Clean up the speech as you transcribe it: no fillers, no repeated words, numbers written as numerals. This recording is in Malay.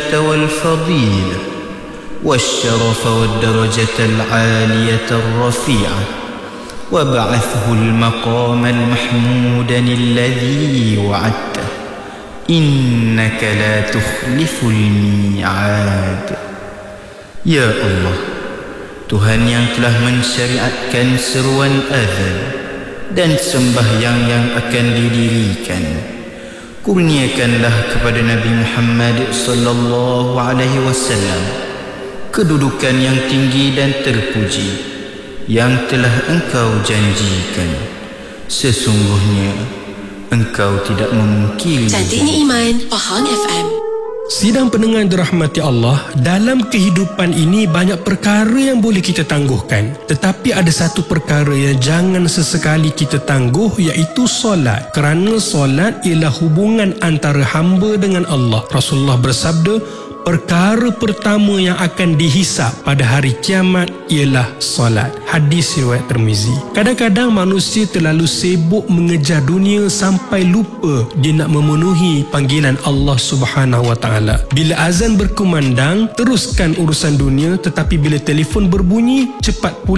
والفضيلة والشرف والدرجة العالية الرفيعة وابعثه المقام المحمود الذي وعدته إنك لا تخلف الميعاد. Ya Allah, Tuhan yang telah mensyariatkan seruan azan dan sembahyang yang akan didirikan, kurniakanlah kepada Nabi Muhammad sallallahu alaihi wasallam kedudukan yang tinggi dan terpuji yang telah Engkau janjikan. Sesungguhnya Engkau tidak memungkiri. Cantiknya Iman, Pahang FM. Sidang pendengar dirahmati Allah, dalam kehidupan ini banyak perkara yang boleh kita tangguhkan. Tetapi ada satu perkara yang jangan sesekali kita tangguh, iaitu solat. Kerana solat ialah hubungan antara hamba dengan Allah. Rasulullah bersabda, perkara pertama yang akan dihisap pada hari kiamat ialah solat. Hadis riwayat Tirmizi. Kadang-kadang manusia terlalu sibuk mengejar dunia sampai lupa dia nak memenuhi panggilan Allah Subhanahu wa taala. Bila azan berkumandang, teruskan urusan dunia, tetapi bila telefon berbunyi, cepat pula